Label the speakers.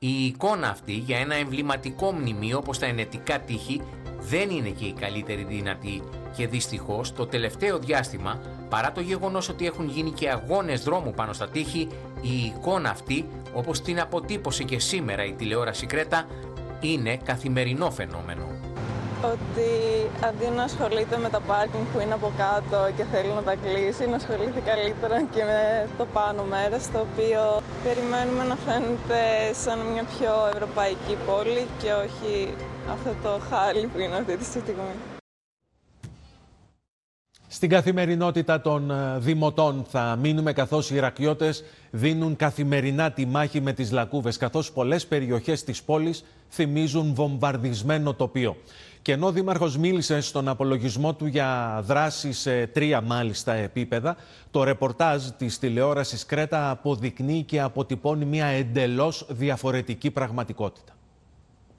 Speaker 1: Η εικόνα αυτή για ένα εμβληματικό μνημείο όπως τα ενετικά τείχη δεν είναι και η καλύτερη δυνατή και δυστυχώς το τελευταίο διάστημα, παρά το γεγονός ότι έχουν γίνει και αγώνες δρόμου πάνω στα τείχη, η εικόνα αυτή, όπως την αποτύπωσε και σήμερα η τηλεόραση Κρέτα, είναι καθημερινό φαινόμενο.
Speaker 2: Ότι αντί να ασχολείται με τα πάρκινγκ που είναι από κάτω και θέλει να τα κλείσει, να ασχοληθεί καλύτερα και με το πάνω μέρος, το οποίο περιμένουμε να φαίνεται σαν μια πιο ευρωπαϊκή πόλη και όχι αυτό το χάλι που είναι αυτή τη στιγμή.
Speaker 3: Στην καθημερινότητα των δημοτών θα μείνουμε, καθώς οι Ηρακλειώτες δίνουν καθημερινά τη μάχη με τις λακκούβες, καθώς πολλές περιοχές της πόλης θυμίζουν βομβαρδισμένο τοπίο. Και ενώ ο Δήμαρχος μίλησε στον απολογισμό του για δράση σε 3 μάλιστα επίπεδα, το ρεπορτάζ της τηλεόρασης Κρέτα αποδεικνύει και αποτυπώνει μια εντελώς διαφορετική πραγματικότητα.